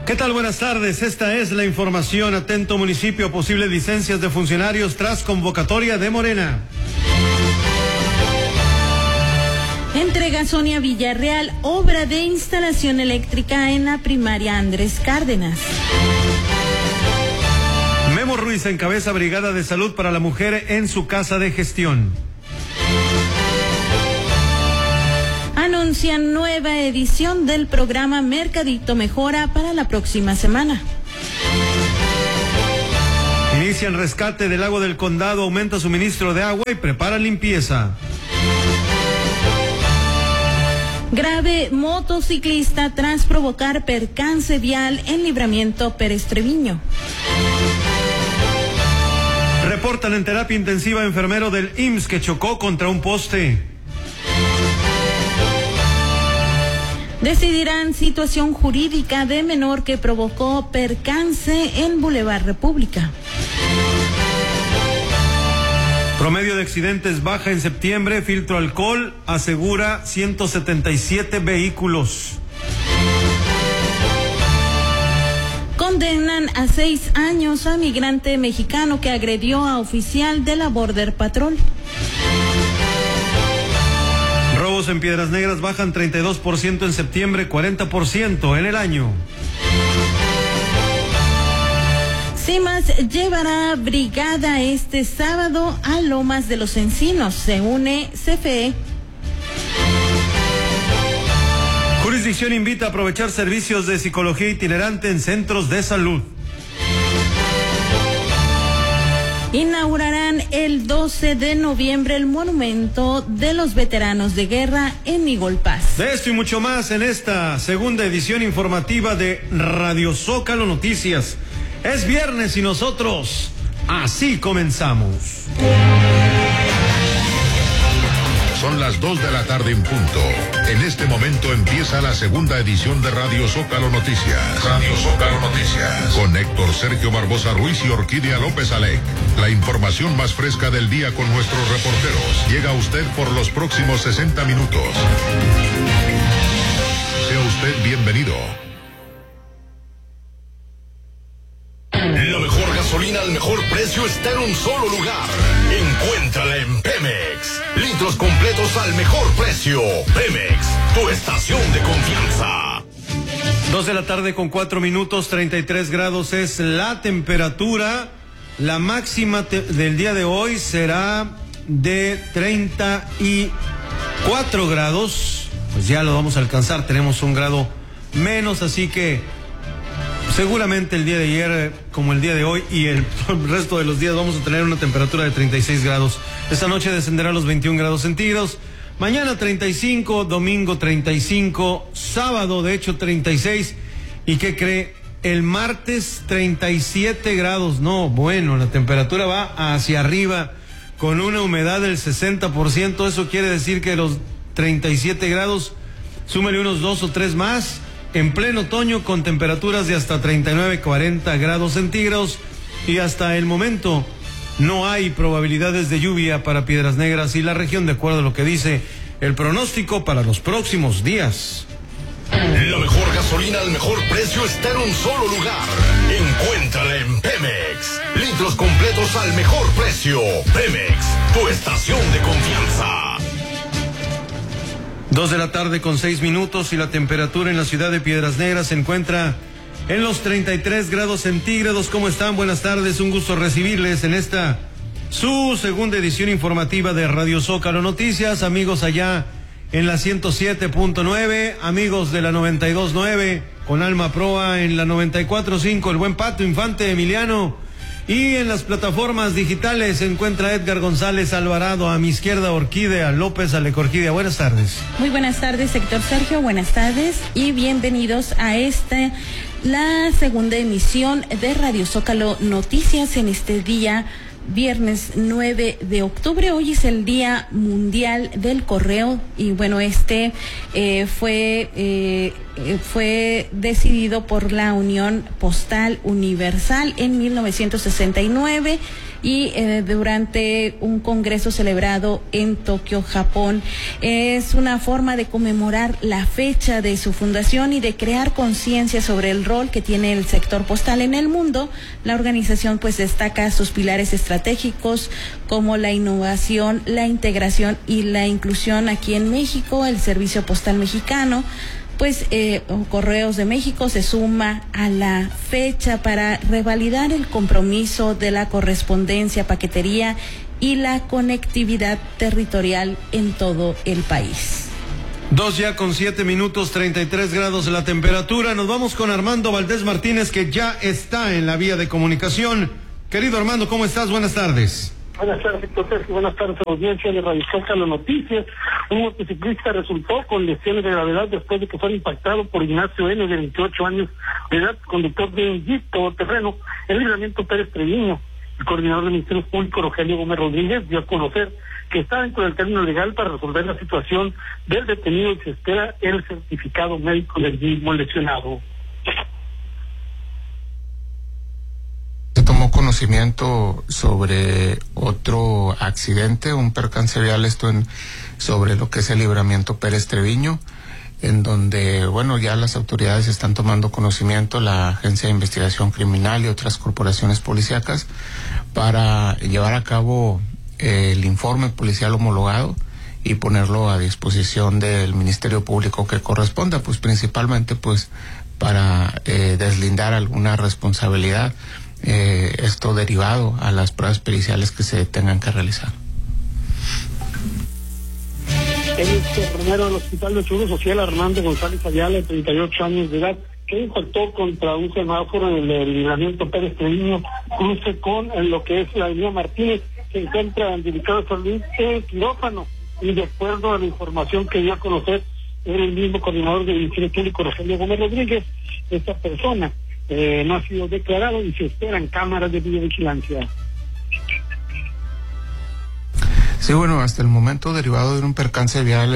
¿Qué tal? Buenas tardes. Esta es la información. Atento municipio, posibles licencias de funcionarios tras convocatoria de Morena. Entrega Sonia Villarreal obra de instalación eléctrica en la primaria Andrés Cárdenas. Memo Ruiz encabeza brigada de salud para la mujer en su casa de gestión. Anuncian nueva edición del programa Mercadito Mejora para la próxima semana. Inician rescate del lago del Condado, aumenta suministro de agua y preparan limpieza. Grave motociclista tras provocar percance vial en Libramiento Pérez Treviño. Reportan en terapia intensiva enfermero del IMSS que chocó contra un poste. Decidirán situación jurídica de menor que provocó percance en Boulevard República. Promedio de accidentes baja en septiembre, filtro alcohol asegura 177 vehículos. Condenan a 6 años a migrante mexicano que agredió a oficial de la Border Patrol. Robos en Piedras Negras bajan 32% en septiembre, 40% en el año. CIMAS llevará brigada este sábado a Lomas de los Encinos. Se une CFE. Jurisdicción invita a aprovechar servicios de psicología itinerante en centros de salud. Inaugurarán el 12 de noviembre el monumento de los veteranos de guerra en Migolpaz. De esto y mucho más en esta segunda edición informativa de Radio Zócalo Noticias. Es viernes y nosotros así comenzamos. Son las 2 de la tarde en punto. En este momento empieza la segunda edición de Radio Zócalo Noticias. Radio Zócalo Noticias. Con Héctor Sergio Barbosa Ruiz y Orquídea López Alec. La información más fresca del día con nuestros reporteros. Llega a usted por los próximos 60 minutos. Sea usted bienvenido. La mejor gasolina al mejor precio está en un solo lugar. Encuéntrala en Pemex. Litros completos al mejor precio. Pemex, tu estación de confianza. 2 de la tarde con 4 minutos, 33 grados es la temperatura. La máxima del día de hoy será de 34 grados. Pues ya lo vamos a alcanzar, tenemos un grado menos, así que seguramente el día de ayer, como el día de hoy y el resto de los días, vamos a tener una temperatura de 36 grados. Esta noche descenderá a los 21 grados centígrados. Mañana 35, domingo 35, sábado de hecho 36. ¿Y qué cree? El martes 37 grados. No, bueno, la temperatura va hacia arriba con una humedad del 60%. Eso quiere decir que los 37 grados, súmele unos 2 o 3 más. En pleno otoño con temperaturas de hasta 39, 40 grados centígrados y hasta el momento no hay probabilidades de lluvia para Piedras Negras y la región de acuerdo a lo que dice el pronóstico para los próximos días. La mejor gasolina al mejor precio está en un solo lugar. Encuéntrala en Pemex. Litros completos al mejor precio. Pemex, tu estación de confianza. 2 de la tarde con 6 minutos y la temperatura en la ciudad de Piedras Negras se encuentra en los 33 grados centígrados. ¿Cómo están? Buenas tardes, un gusto recibirles en esta su segunda edición informativa de Radio Zócalo Noticias. Amigos allá en la 107.9, amigos de la 92.9, con Alma Proa en la 94.5, el buen Pato Infante Emiliano. Y en las plataformas digitales se encuentra Edgar González Alvarado, a mi izquierda Orquídea López Alec. Orquídea, buenas tardes. Muy buenas tardes, Héctor Sergio, buenas tardes y bienvenidos a la segunda emisión de Radio Zócalo Noticias en este día viernes 9 de octubre. Hoy es el Día Mundial del Correo y bueno, fue decidido por la Unión Postal Universal en 1969. y durante un congreso celebrado en Tokio, Japón. Es una forma de conmemorar la fecha de su fundación y de crear conciencia sobre el rol que tiene el sector postal en el mundo. La organización pues destaca sus pilares estratégicos como la innovación, la integración y la inclusión aquí en México. El Servicio Postal Mexicano, pues Correos de México se suma a la fecha para revalidar el compromiso de la correspondencia, paquetería y la conectividad territorial en todo el país. 2:07, 33 grados la temperatura. Nos vamos con Armando Valdés Martínez, que ya está en la vía de comunicación. Querido Armando, ¿cómo estás? Buenas tardes. Buenas tardes, Héctor Sergio. Buenas tardes a la audiencia de Radio Zócalo Noticias. Un motociclista resultó con lesiones de gravedad después de que fuera impactado por Ignacio N., de 28 años de edad, conductor de un Jeep todoterreno, en Libramiento Pérez Treviño. El coordinador del Ministerio Público, Rogelio Gómez Rodríguez, dio a conocer que está dentro del término legal para resolver la situación del detenido y se espera el certificado médico del mismo lesionado. Se tomó conocimiento sobre otro accidente, un percance vial, sobre lo que es el Libramiento Pérez Treviño, en donde, bueno, ya las autoridades están tomando conocimiento, la Agencia de Investigación Criminal y otras corporaciones policíacas, para llevar a cabo el informe policial homologado y ponerlo a disposición del Ministerio Público que corresponda, pues principalmente pues para deslindar alguna responsabilidad, esto derivado a las pruebas periciales que se tengan que realizar. El enfermero del Hospital de Seguro Social, Armando González Ayala, de 38 años de edad, que impactó contra un semáforo en el Libramiento Pérez Treviño, cruce con lo que es la avenida Martínez, se encuentra dedicado a salud en quirófano, y de acuerdo a la información que dio a conocer el mismo coordinador del Ministerio Público, Rogelio Gómez Rodríguez, esta persona no ha sido declarado y se esperan cámaras de videovigilancia. Sí, bueno, hasta el momento, derivado de un percance vial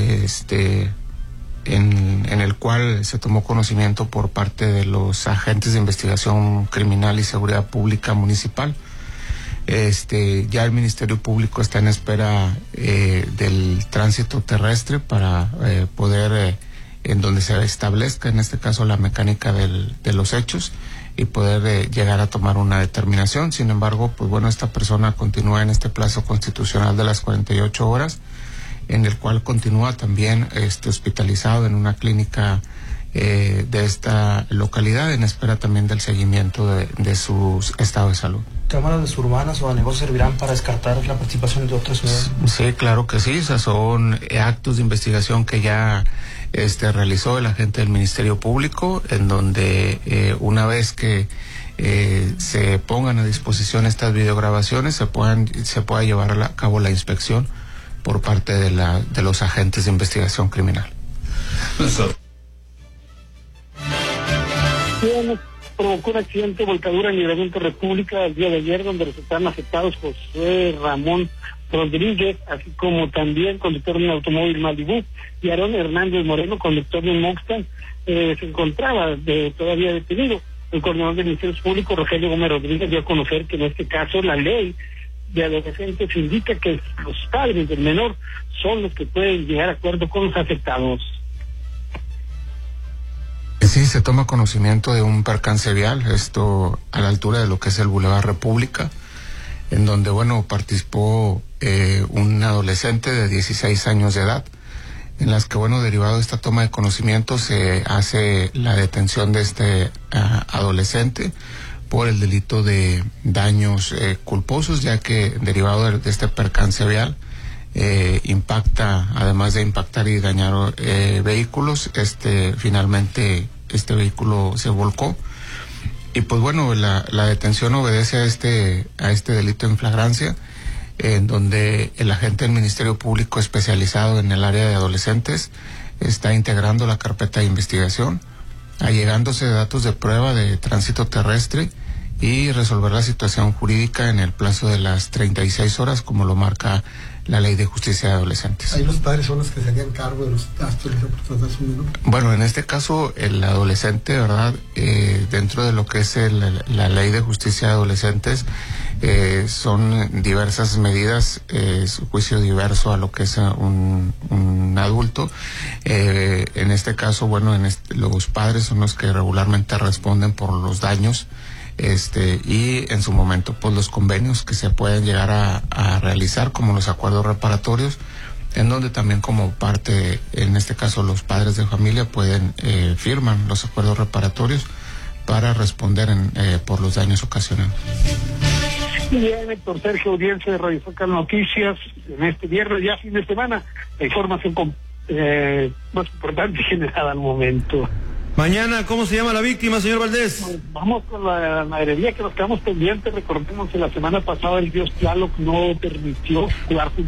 en el cual se tomó conocimiento por parte de los agentes de investigación criminal y seguridad pública municipal, ya el Ministerio Público está en espera del tránsito terrestre para poder, en donde se establezca en este caso la mecánica de los hechos, y poder llegar a tomar una determinación. Sin embargo, pues bueno, esta persona continúa en este plazo constitucional de las 48 horas, en el cual continúa también hospitalizado en una clínica de esta localidad, en espera también del seguimiento de su estado de salud. ¿Cámaras de surbanas o a negocios servirán para descartar la participación de otras ciudades? Sí, claro que sí. Esos son actos de investigación que ya realizó el agente del Ministerio Público, en donde una vez que se pongan a disposición estas videograbaciones, se pueda llevar a cabo la inspección por parte de los agentes de investigación criminal. Provocó un accidente, volcadura en Libramiento República el día de ayer, donde resultaron afectados José Ramón Rodríguez, así como también conductor de un automóvil Malibu, y Aarón Hernández Moreno, conductor de un Mustang, se encontraba todavía detenido. El coordinador del Ministerio Público, Rogelio Gómez Rodríguez, dio a conocer que en este caso la ley de adolescentes indica que los padres del menor son los que pueden llegar a acuerdo con los afectados. Sí, se toma conocimiento de un percance vial, esto a la altura de lo que es el Boulevard República, en donde, bueno, participó un adolescente de 16 años de edad, en las que, bueno, derivado de esta toma de conocimiento, se hace la detención de este adolescente por el delito de daños culposos, ya que derivado de este percance vial, impacta, además de impactar y dañar vehículos, finalmente este vehículo se volcó, y pues bueno, la detención obedece a este delito en flagrancia, en donde el agente del Ministerio Público especializado en el área de adolescentes está integrando la carpeta de investigación, allegándose datos de prueba de tránsito terrestre y resolver la situación jurídica en el plazo de las 36 horas, como lo marca la Ley de Justicia de Adolescentes. Ahí los padres son los que se harían cargo de los gastos por tratar a su menor. Bueno, en este caso, el adolescente, ¿verdad? Dentro de lo que es la Ley de Justicia de Adolescentes, son diversas medidas, su juicio diverso a lo que es un adulto. En este caso, bueno, los padres son los que regularmente responden por los daños, y en su momento, pues los convenios que se pueden llegar a realizar, como los acuerdos reparatorios, en donde también como parte, en este caso los padres de familia pueden firman los acuerdos reparatorios para responder por los daños ocasionados. Bien, Héctor Sergio, audiencia de Radio Zócalo Noticias, en este viernes, ya fin de semana, la información más importante generada al momento. Mañana, ¿cómo se llama la víctima, señor Valdés? Vamos con la ganadería que nos quedamos pendientes. Recordemos que la semana pasada el dios Tlaloc no permitió jugar